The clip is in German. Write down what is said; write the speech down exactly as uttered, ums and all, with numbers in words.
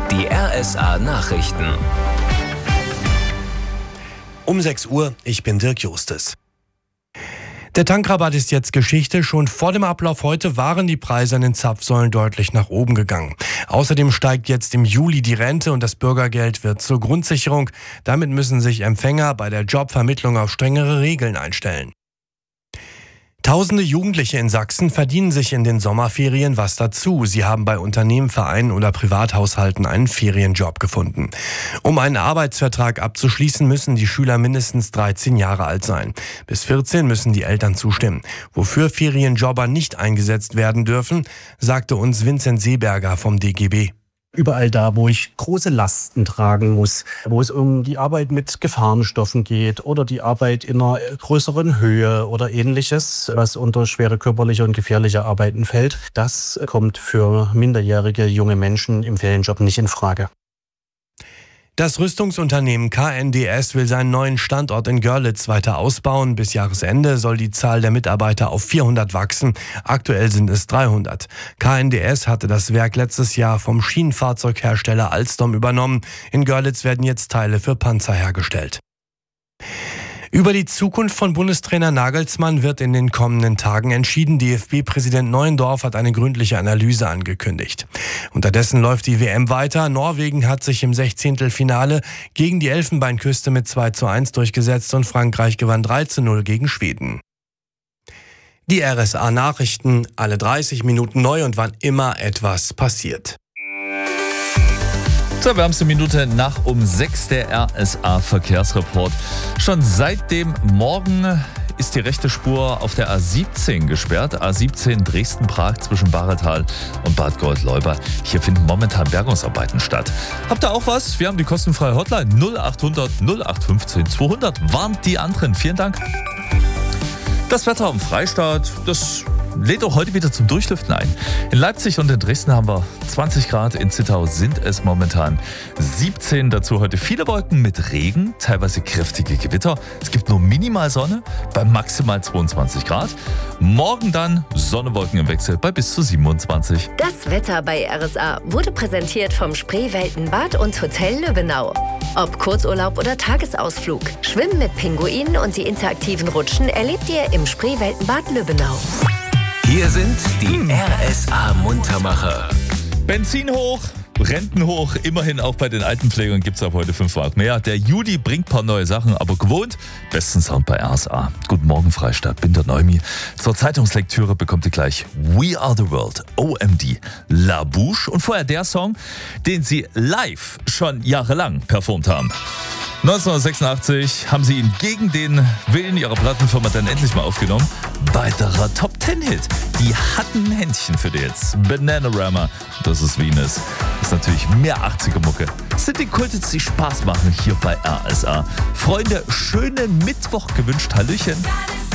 Die R S A-Nachrichten. Um sechs Uhr, ich bin Dirk Justes. Der Tankrabatt ist jetzt Geschichte. Schon vor dem Ablauf heute waren die Preise an den Zapfsäulen deutlich nach oben gegangen. Außerdem steigt jetzt im Juli die Rente und das Bürgergeld wird zur Grundsicherung. Damit müssen sich Empfänger bei der Jobvermittlung auf strengere Regeln einstellen. Tausende Jugendliche in Sachsen verdienen sich in den Sommerferien was dazu. Sie haben bei Unternehmen, Vereinen oder Privathaushalten einen Ferienjob gefunden. Um einen Arbeitsvertrag abzuschließen, müssen die Schüler mindestens dreizehn Jahre alt sein. Bis vierzehn müssen die Eltern zustimmen. Wofür Ferienjobber nicht eingesetzt werden dürfen, sagte uns Vincent Seeberger vom D G B. Überall da, wo ich große Lasten tragen muss, wo es um die Arbeit mit Gefahrenstoffen geht oder die Arbeit in einer größeren Höhe oder ähnliches, was unter schwere körperliche und gefährliche Arbeiten fällt, das kommt für minderjährige junge Menschen im Ferienjob nicht in Frage. Das Rüstungsunternehmen K N D S will seinen neuen Standort in Görlitz weiter ausbauen. Bis Jahresende soll die Zahl der Mitarbeiter auf vierhundert wachsen. Aktuell sind es dreihundert. K N D S hatte das Werk letztes Jahr vom Schienenfahrzeughersteller Alstom übernommen. In Görlitz werden jetzt Teile für Panzer hergestellt. Über die Zukunft von Bundestrainer Nagelsmann wird in den kommenden Tagen entschieden. D F B-Präsident Neuendorf hat eine gründliche Analyse angekündigt. Unterdessen läuft die W M weiter. Norwegen hat sich im Sechzehntelfinale gegen die Elfenbeinküste mit zwei zu eins durchgesetzt und Frankreich gewann drei zu null gegen Schweden. Die R S A-Nachrichten, alle dreißig Minuten neu und wann immer etwas passiert. Zur wärmsten Minute nach um sechs der R S A-Verkehrsreport. Schon seit dem Morgen ist die rechte Spur auf der A siebzehn gesperrt. A siebzehn Dresden-Prag zwischen Bahretal und Bad Goldleuba. Hier finden momentan Bergungsarbeiten statt. Habt ihr auch was? Wir haben die kostenfreie Hotline null achthundert null acht fünfzehn zweihundert. Warnt die anderen. Vielen Dank. Das Wetter am Freistaat, das lädt auch heute wieder zum Durchlüften ein. In Leipzig und in Dresden haben wir zwanzig Grad, in Zittau sind es momentan siebzehn. Dazu heute viele Wolken mit Regen, teilweise kräftige Gewitter. Es gibt nur minimal Sonne bei maximal zweiundzwanzig Grad. Morgen dann Sonne, Wolken im Wechsel bei bis zu siebenundzwanzig. Das Wetter bei R S A wurde präsentiert vom Spreeweltenbad und Hotel Lübbenau. Ob Kurzurlaub oder Tagesausflug, Schwimmen mit Pinguinen und die interaktiven Rutschen erlebt ihr im Spreeweltenbad Lübbenau. Hier sind die R S A-Muntermacher. Benzin hoch, Renten hoch, immerhin auch bei den Altenpflegern gibt es ab heute fünf Mark mehr. Der Juli bringt ein paar neue Sachen, aber gewohnt, besten Sound bei R S A. Guten Morgen Freistadt, bin der Neumi. Zur Zeitungslektüre bekommt ihr gleich We Are The World, O M D, La Bouche und vorher der Song, den sie live schon jahrelang performt haben. neunzehnhundertsechsundachtzig haben sie ihn gegen den Willen ihrer Plattenfirma dann endlich mal aufgenommen. Weiterer Top-Ten-Hit. Die hatten ein Händchen für die jetzt. Bananarama, das ist Venus. Das ist natürlich mehr achtziger-Mucke. Das sind die Kulthits, die Spaß machen hier bei R S A. Freunde, schönen Mittwoch gewünscht. Hallöchen.